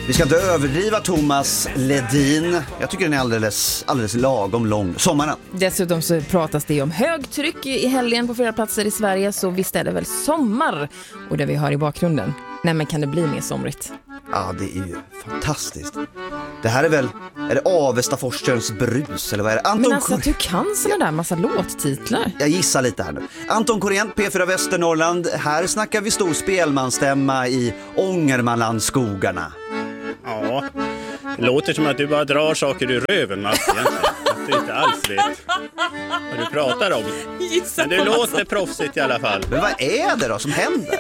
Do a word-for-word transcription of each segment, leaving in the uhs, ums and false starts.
Vi ska inte överdriva Thomas Ledin. Jag tycker den är alldeles, alldeles lagom lång. Sommaren. Dessutom så pratas det om högtryck i helgen på flera platser i Sverige. Så visst är det väl sommar. Och det vi har i bakgrunden. Nej, men kan det bli mer somrigt? Ja, det är ju fantastiskt. Det här är väl, är det Avesta Forstens brus eller vad är det? Anton Men alltså Kor- att du kan såna där massa låttitlar. Jag gissar lite här nu. Anton Korén, P fyra Västernorrland. Här snackar vi stor spelmanstämma i Ångermanlandsskogarna. Ja, det låter som att du bara drar saker ur röven, Mats, egentligen. Att du inte alls vet vad du pratar om. Men du låter proffsigt i alla fall. Men vad är det då som händer?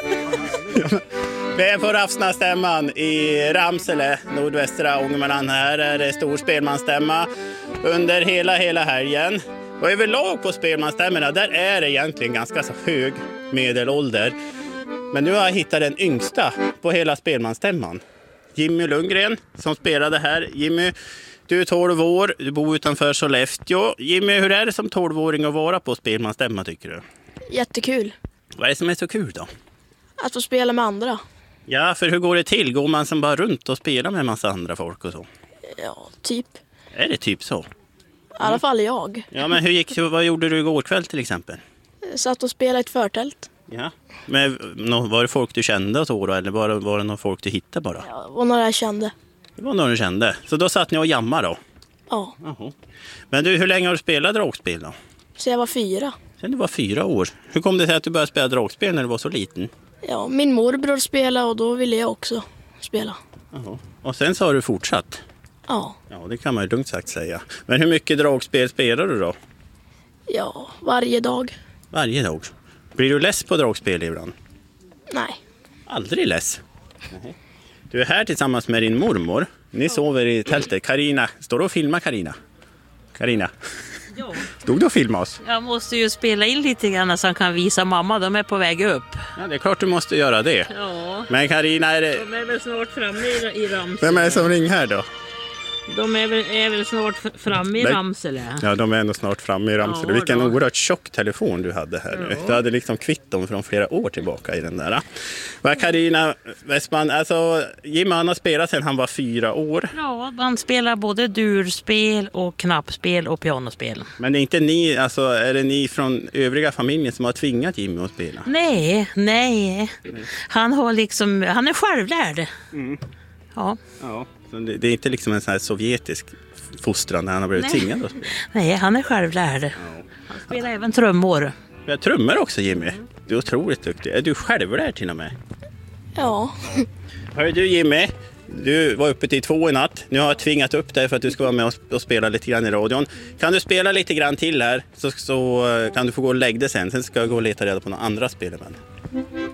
Vi är på Rafsnastämman i Ramsele, nordvästra Ångermanland. Här är det stor spelmanstämma under hela, hela helgen. Och överlag på spelmanstämmorna, där är det egentligen ganska så hög medelålder. Men nu har jag hittat den yngsta på hela spelmanstämman. Jimmy Lundgren som spelade här. Jimmy, du är tolv år, du bor utanför Sollefteå. Jimmy, hur är det som tolvåring att vara på spelmanstämma, tycker du? Jättekul. Vad är det som är så kul då? Att få spela med andra. Ja, för hur går det till? Går man som bara runt och spelar med en massa andra folk och så? Ja, typ. Är det typ så? I alla fall jag. Ja, men hur gick, vad gjorde du igår kväll till exempel? Satt och spelade i ett förtält. Ja. Men var det folk du kände och så då? Eller var det, var det någon folk du hittade bara? Ja, det var några jag kände. Det var någon du kände. Så då satt ni och jammade då? Ja. Jaha. Men du, hur länge har du spelat dragspel då? Så jag var fyra. Sen du var fyra år. Hur kom det sig att du började spela dragspel när du var så liten? Ja, min morbror spelade och då ville jag också spela. Jaha. Och sen så har du fortsatt? Ja. Ja, det kan man ju lugnt sagt säga. Men hur mycket dragspel spelar du då? Ja, varje dag. Varje dag. Blir du less på dragspel ibland? Nej. Aldrig less. Nej. Du är här tillsammans med din mormor. Ni sover i tältet. Karina, står du och filmar Karina? Karina? Ja. Stod du och filmade oss? Jag måste ju spela in lite grann så han kan visa mamma. De är på väg upp. Ja, det är klart du måste göra det. Ja. Men Karina, är det... De är väl snart framme i, i Ramsele. Vem är det som ringer här då? De är väl, är väl snart framme i Nej. Ramsele. Ja, de är ändå snart framme i Ramsele. Ja, Vilken då. oerhört tjock telefon du hade här nu. Ja. Du hade liksom kvitton från flera år tillbaka i den där. Vad Karina Westman, alltså Jim han har spelat sedan han var fyra år. Ja, man spelar både durspel och knappspel och pianospel. Men det är inte ni, alltså är det ni från övriga familjen som har tvingat Jimmy att spela? Nej, nej. Han har liksom, han är självlärd. Mm. Ja. Ja. Så det, det är inte liksom en sån här sovjetisk fostran där han har blivit Nej. tvingad att spela? Nej, han är självlärd. Ja. Han spelar även trummor. Jag trummar också, Jimmy. Du är otroligt duktig. Är du självlärd till och med? Ja. Hör du Jimmy, du var uppe till två i natt. Nu har jag tvingat upp dig för att du ska vara med och spela lite grann i radion. Kan du spela lite grann till här så, så kan du få gå och lägga dig sen. Sen ska jag gå och leta reda på några andra spelmän.